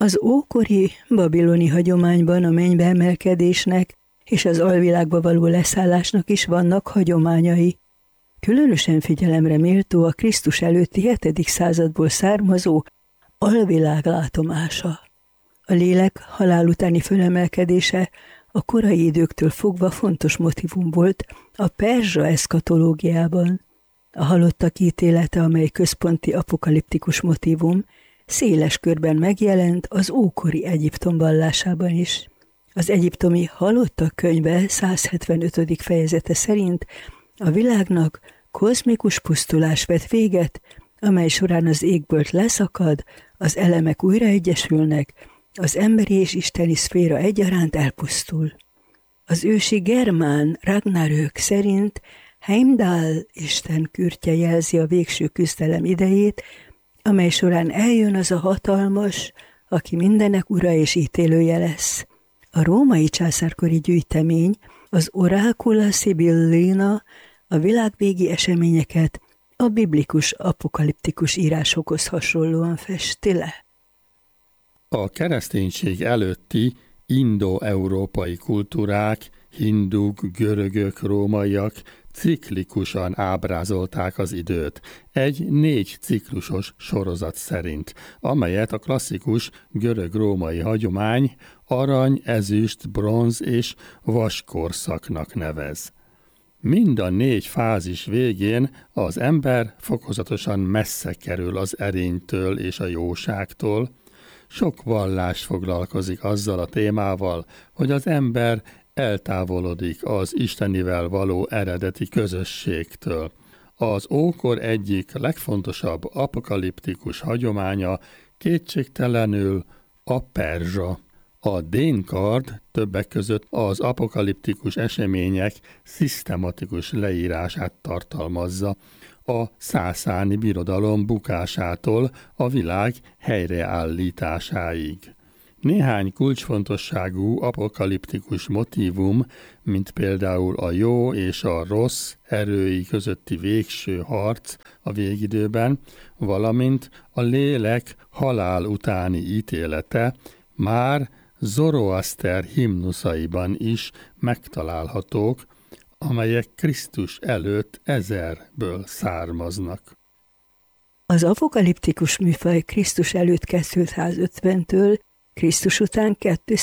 Az ókori babiloni hagyományban a mennybe emelkedésnek és az alvilágba való leszállásnak is vannak hagyományai. Különösen figyelemre méltó a Krisztus előtti 7. századból származó alvilág látomása. A lélek halál utáni fölemelkedése a korai időktől fogva fontos motívum volt a perzsa eszkatológiában. A halottak ítélete, amely központi apokaliptikus motívum, széles körben megjelent az ókori Egyiptom vallásában is. Az egyiptomi halottak könyve 175. fejezete szerint a világnak kozmikus pusztulás vet véget, amely során az égből leszakad, az elemek újraegyesülnek, az emberi és isteni szféra egyaránt elpusztul. Az ősi germán Ragnarök szerint Heimdall isten kürtje jelzi a végső küzdelem idejét, amely során eljön az a hatalmas, aki mindenek ura és ítélője lesz. A római császárkori gyűjtemény, az Oracula Sibillina a világvégi eseményeket a biblikus apokaliptikus írásokhoz hasonlóan festi le. A kereszténység előtti indo-európai kultúrák, hinduk, görögök, rómaiak ciklikusan ábrázolták az időt, egy 4 ciklusos sorozat szerint, amelyet a klasszikus görög-római hagyomány arany, ezüst, bronz és vaskorszaknak nevez. Mind a 4 fázis végén az ember fokozatosan messze kerül az erénytől és a jóságtól. Sok vallás foglalkozik azzal a témával, hogy az ember eltávolodik az Istenivel való eredeti közösségtől. Az ókor egyik legfontosabb apokaliptikus hagyománya kétségtelenül a perzsa. A dénkard többek között az apokaliptikus események szisztematikus leírását tartalmazza, a szászáni birodalom bukásától a világ helyreállításáig. Néhány kulcsfontosságú apokaliptikus motívum, mint például a jó és a rossz erői közötti végső harc a végidőben, valamint a lélek halál utáni ítélete már Zoroaszter himnuszaiban is megtalálhatók, amelyek Krisztus előtt 1000-ből származnak. Az apokaliptikus műfaj Krisztus előtt 250-től Krisztus után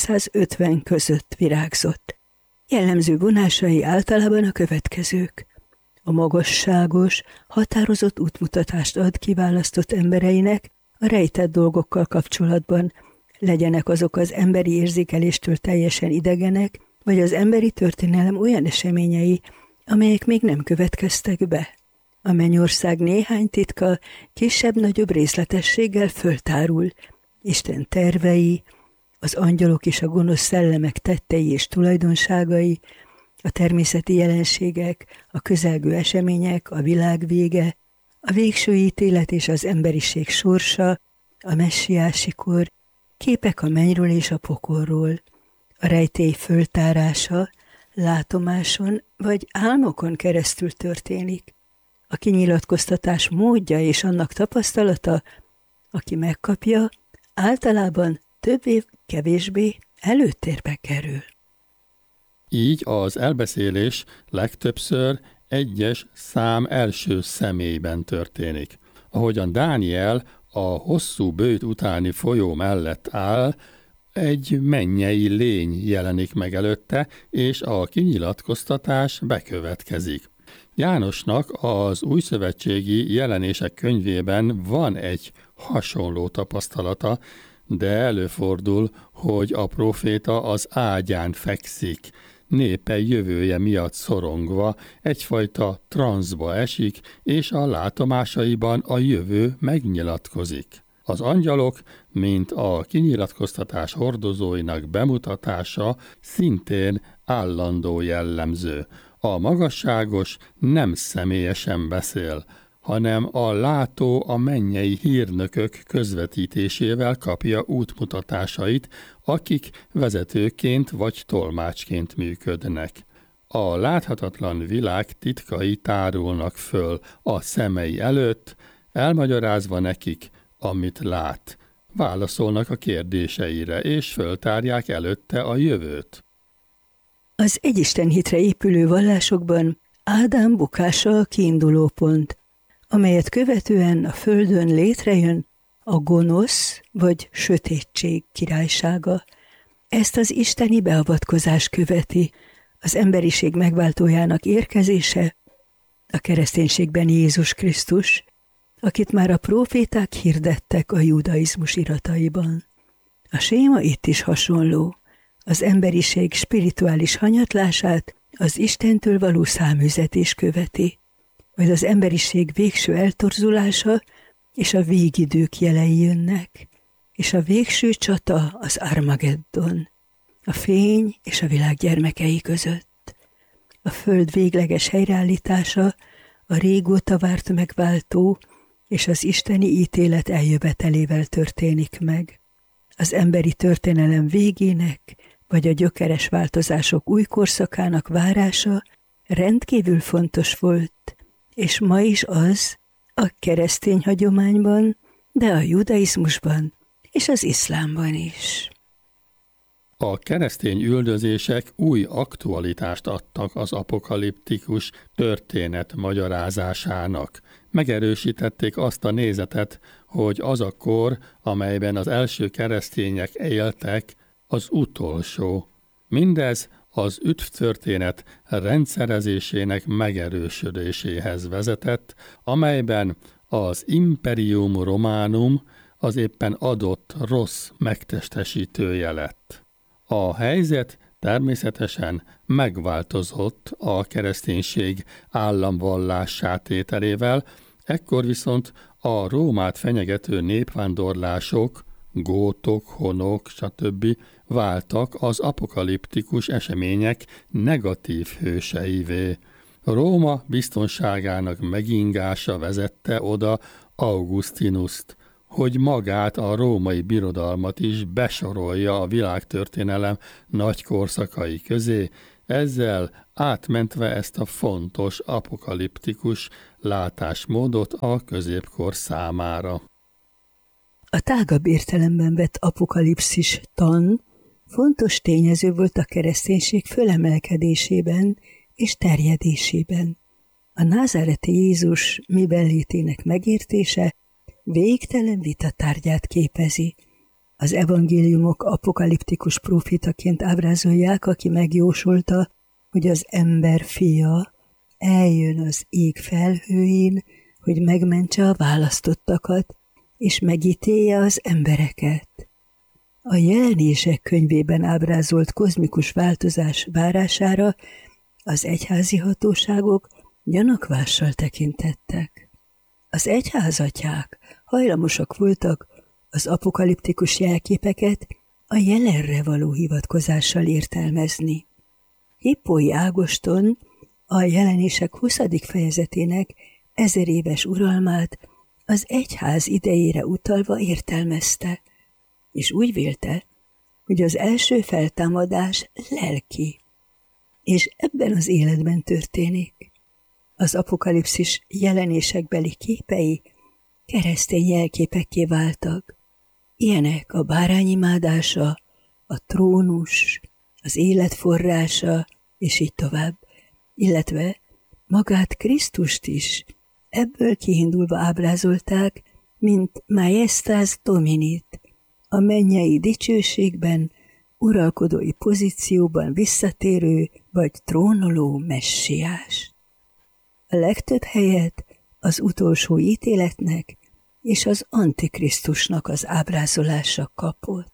250 között virágzott. Jellemző vonásai általában a következők. A magasságos, határozott útmutatást ad kiválasztott embereinek a rejtett dolgokkal kapcsolatban, legyenek azok az emberi érzékeléstől teljesen idegenek, vagy az emberi történelem olyan eseményei, amelyek még nem következtek be. A mennyország néhány titka kisebb-nagyobb részletességgel föltárul, Isten tervei, az angyalok és a gonosz szellemek tettei és tulajdonságai, a természeti jelenségek, a közelgő események, a világ vége, a végső ítélet és az emberiség sorsa, a messiási kor, képek a mennyről és a pokolról, a rejtély föltárása látomáson vagy álmokon keresztül történik. A kinyilatkoztatás módja és annak tapasztalata, aki megkapja, általában többé-kevésbé előtérbe kerül. Így az elbeszélés legtöbbször egyes szám első személyben történik. Ahogyan Dániel a hosszú böjt utáni folyó mellett áll, egy mennyei lény jelenik meg előtte, és a kinyilatkoztatás bekövetkezik. Jánosnak az újszövetségi jelenések könyvében van egy hasonló tapasztalata, de előfordul, hogy a próféta az ágyán fekszik, népe jövője miatt szorongva, egyfajta transzba esik, és a látomásaiban a jövő megnyilatkozik. Az angyalok, mint a kinyilatkoztatás hordozóinak bemutatása szintén állandó jellemző. A magasságos nem személyesen beszél, hanem a látó a mennyei hírnökök közvetítésével kapja útmutatásait, akik vezetőként vagy tolmácsként működnek. A láthatatlan világ titkai tárulnak föl a szemei előtt, elmagyarázva nekik, amit lát. válaszolnak a kérdéseire, és föltárják előtte a jövőt. Az egyisten hitre épülő vallásokban Ádám bukása a kiinduló pont, amelyet követően a földön létrejön a gonosz vagy sötétség királysága. Ezt az isteni beavatkozás követi, az emberiség megváltójának érkezése, a kereszténységben Jézus Krisztus, akit már a próféták hirdettek a judaizmus irataiban. A séma itt is hasonló. Az emberiség spirituális hanyatlását az Istentől való száműzetés követi, majd az emberiség végső eltorzulása és a végidők jelei jönnek, és a végső csata az Armageddon, a fény és a világ gyermekei között. A föld végleges helyreállítása, a régóta várt megváltó és az isteni ítélet eljövetelével történik meg. Az emberi történelem végének vagy a gyökeres változások új korszakának várása rendkívül fontos volt, és ma is az a keresztény hagyományban, de a judaizmusban és az iszlámban is. A keresztény üldözések új aktualitást adtak az apokaliptikus történet magyarázásának. Megerősítették azt a nézetet, hogy az a kor, amelyben az első keresztények éltek, az utolsó. Mindez az üdvtörténet rendszerezésének megerősödéséhez vezetett, amelyben az Imperium Romanum az éppen adott rossz megtestesítője lett. A helyzet természetesen megváltozott a kereszténység államvallássá tételével, ekkor viszont a Rómát fenyegető népvándorlások, gótok, honok, stb. Váltak az apokaliptikus események negatív hőseivé. Róma biztonságának megingása vezette oda Augustinust, hogy magát a római birodalmat is besorolja a világtörténelem nagy korszakai közé, ezzel átmentve ezt a fontos apokaliptikus látásmódot a középkor számára. A tágabb értelemben vett apokalipszis tan fontos tényező volt a kereszténység fölemelkedésében és terjedésében. A názáreti Jézus mibenlétének megértése végtelen vita tárgyát képezi. Az evangéliumok apokaliptikus profétaként ábrázolják, aki megjósolta, hogy az ember fia eljön az ég felhőin, hogy megmentse a választottakat, és megítélje az embereket. A Jelenések könyvében ábrázolt kozmikus változás várására az egyházi hatóságok gyanakvással tekintettek. Az egyházatják hajlamosak voltak az apokaliptikus jelképeket a jelenre való hivatkozással értelmezni. Hippói Ágoston a Jelenések 20. fejezetének 1000 éves uralmát az egyház idejére utalva értelmezte, és úgy vélte, hogy az első feltámadás lelki, és ebben az életben történik. Az apokalipszis jelenésekbeli képei keresztény jelképekké váltak. Ilyenek a bárányimádása, a trónus, az élet forrása, és így tovább, illetve magát Krisztust is ebből kiindulva ábrázolták, mint Majestas Dominit, a mennyei dicsőségben, uralkodói pozícióban visszatérő vagy trónoló messiás. A legtöbb helyet az utolsó ítéletnek és az Antikrisztusnak az ábrázolása kapott.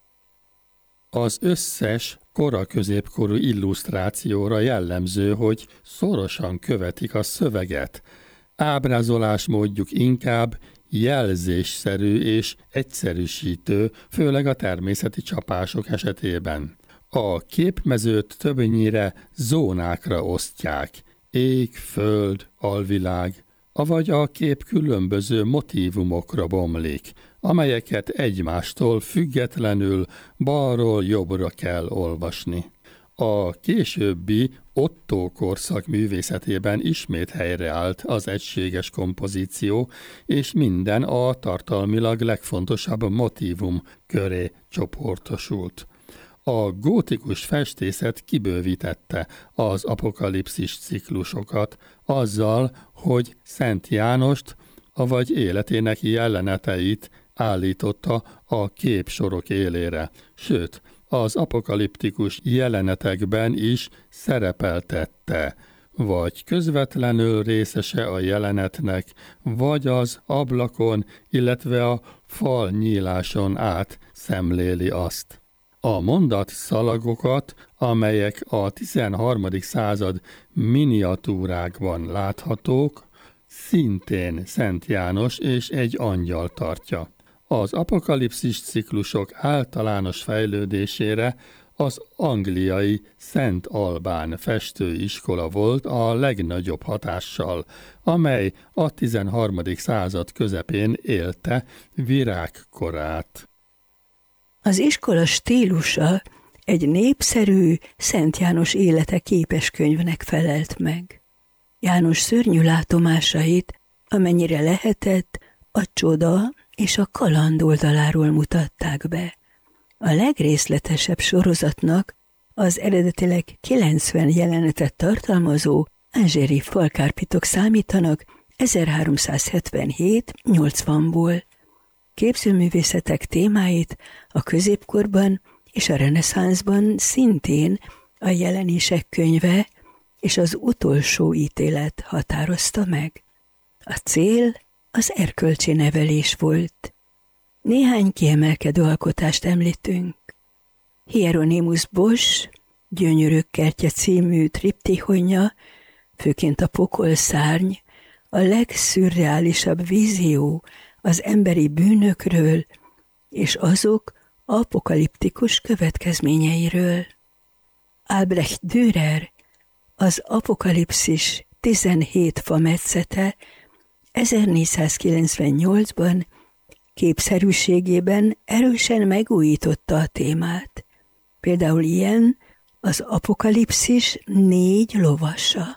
Az összes kora középkorú illusztrációra jellemző, hogy szorosan követik a szöveget. Ábrázolásmódjuk inkább jelzésszerű és egyszerűsítő, főleg a természeti csapások esetében. A képmezőt többnyire zónákra osztják, ég, föld, alvilág, avagy a kép különböző motívumokra bomlik, amelyeket egymástól függetlenül balról jobbra kell olvasni. A későbbi Otto korszak művészetében ismét helyreállt az egységes kompozíció, és minden a tartalmilag legfontosabb motívum köré csoportosult. A gótikus festészet kibővítette az apokalipszis ciklusokat azzal, hogy Szent Jánost, avagy életének jeleneteit állította a képsorok élére, sőt, az apokaliptikus jelenetekben is szerepeltette, vagy közvetlenül részese a jelenetnek, vagy az ablakon, illetve a fal nyíláson át szemléli azt. A mondatszalagokat, amelyek a 13. század miniatúrákban láthatók, szintén Szent János és egy angyal tartja. Az apokalipszis ciklusok általános fejlődésére az angliai Szent Albán festőiskola volt a legnagyobb hatással, amely a 13. század közepén élte virágkorát. Az iskola stílusa egy népszerű Szent János élete képeskönyvnek felelt meg. János szörnyű látomásait, amennyire lehetett, a csoda és a kaland oldaláról mutatták be. A legrészletesebb sorozatnak az eredetileg 90 jelenetet tartalmazó angéri falkárpitok számítanak 1377-80-ból. Képzőművészetek témáit a középkorban és a reneszánszban szintén a Jelenések könyve és az Utolsó ítélet határozta meg. A cél az erkölcsi nevelés volt. Néhány kiemelkedő alkotást említünk. Hieronymus Bosch Gyönyörök kertje című triptihonja, főként a pokolszárny, a legszürreálisabb vízió az emberi bűnökről és azok apokaliptikus következményeiről. Albrecht Dürer az Apokalipszis 17 fametszete 1498-ban képszerűségében erősen megújította a témát. Például ilyen az Apokalipszis 4 lovasa.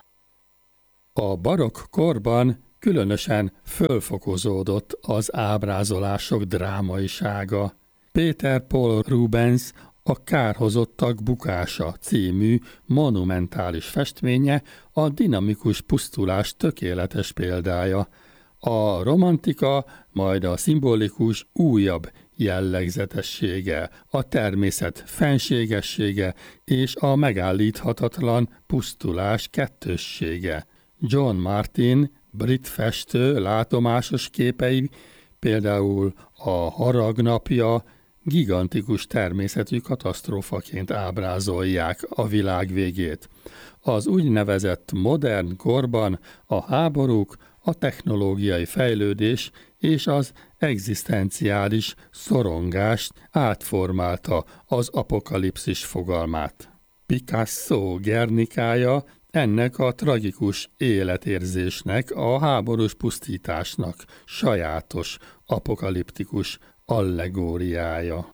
A barokk korban különösen fölfokozódott az ábrázolások drámaisága. Peter Paul Rubens a Kárhozottak bukása című monumentális festménye a dinamikus pusztulás tökéletes példája. A romantika, majd a szimbolikus újabb jellegzetessége, a természet fenségessége és a megállíthatatlan pusztulás kettőssége. John Martin, brit festő látomásos képei, például a Harag napja, gigantikus természetű katasztrófaként ábrázolják a világ végét. Az úgynevezett modern korban a háborúk, a technológiai fejlődés és az egzisztenciális szorongást átformálta az apokalipszis fogalmát. Picasso Guernikája ennek a tragikus életérzésnek, a háborús pusztításnak sajátos apokaliptikus allegóriája.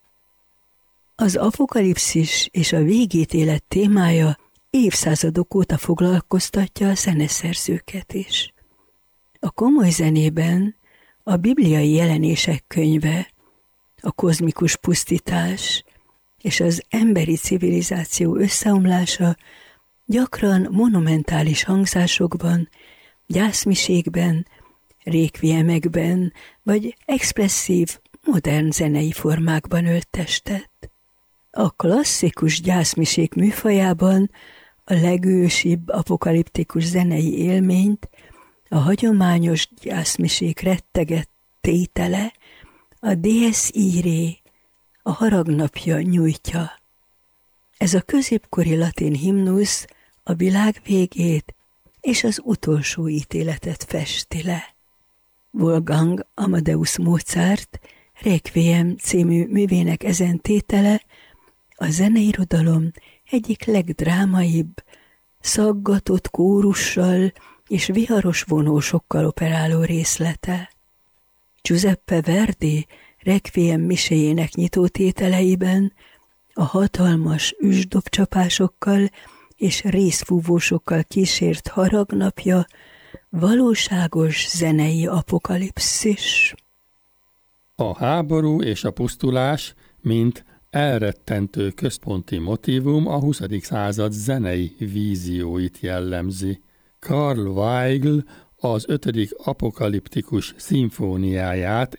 Az apokalipszis és a végítélet témája évszázadok óta foglalkoztatja a zeneszerzőket is. A komoly zenében a bibliai jelenések könyve, a kozmikus pusztítás és az emberi civilizáció összeomlása gyakran monumentális hangzásokban, gyászmiségben, rékviemekben vagy expresszív, modern zenei formákban ölt testet. A klasszikus gyászmisék műfajában a legősibb apokaliptikus zenei élményt a hagyományos gyászmisék rettegett tétele, a Dies Irae, a haragnapja nyújtja. Ez a középkori latin himnusz a világ végét és az utolsó ítéletet festi le. Wolfgang Amadeus Mozart Requiem című művének ezen tétele a zeneirodalom egyik legdrámaibb, szaggatott kórussal és viharos vonósokkal operáló részlete. Giuseppe Verdi Requiem miséjének nyitótételeiben a hatalmas üsdobcsapásokkal és rézfúvósokkal kísért haragnapja, valóságos zenei apokalipszis. A háború és a pusztulás, mint elrettentő központi motívum a 20. század zenei vízióit jellemzi. Karl Weigl az 5. apokaliptikus szimfóniáját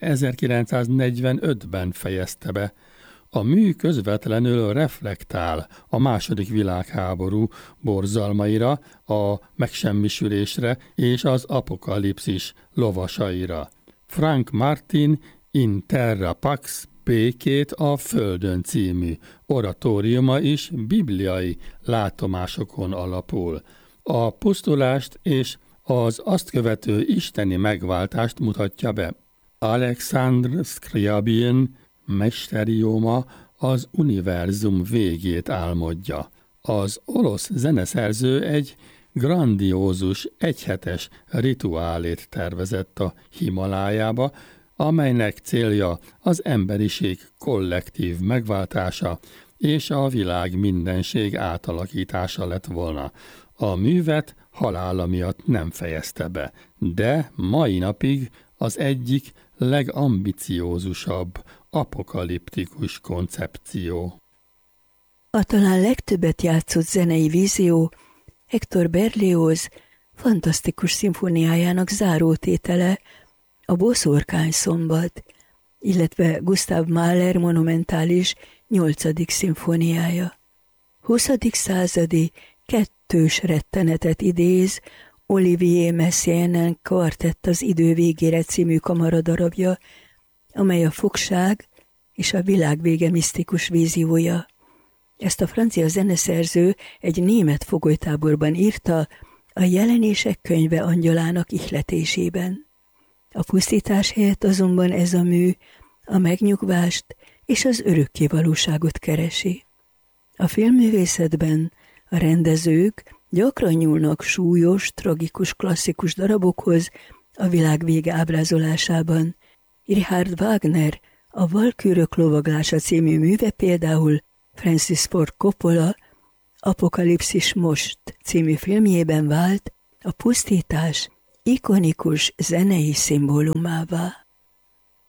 1945-ben fejezte be. A mű közvetlenül reflektál a II. Világháború borzalmaira, a megsemmisülésre és az apokalipszis lovasaira. Frank Martin In Terra Pax Békét a Földön című oratóriuma is bibliai látomásokon alapul. A pusztulást és az azt követő isteni megváltást mutatja be. Alexandr Scriabin mesteriuma az univerzum végét álmodja. Az orosz zeneszerző egy grandiózus, egyhetes rituálét tervezett a Himalájába, amelynek célja az emberiség kollektív megváltása és a világ mindenség átalakítása lett volna. A művet halála miatt nem fejezte be, de mai napig az egyik legambiciózusabb apokaliptikus koncepció. A talán legtöbbet játszott zenei vízió Hector Berlioz fantasztikus szimfóniájának zárótétele, a Boszorkány szombat, illetve Gustav Mahler monumentális 8. szimfóniája. 20. századi kettős rettenetet idéz Olivier Messiaen kvartett az idő végére című kamaradarabja, amely a fogság és a világvége misztikus víziója. Ezt a francia zeneszerző egy német fogolytáborban írta a Jelenések könyve angyalának ihletésében. A pusztítás helyett azonban ez a mű a megnyugvást és az örökké valóságot keresi. A filmművészetben a rendezők gyakran nyúlnak súlyos, tragikus, klasszikus darabokhoz a világ vége ábrázolásában. Richard Wagner a Valkürök lovaglása című műve például Francis Ford Coppola Apokalipszis most című filmjében vált a pusztítás ikonikus zenei szimbólumává.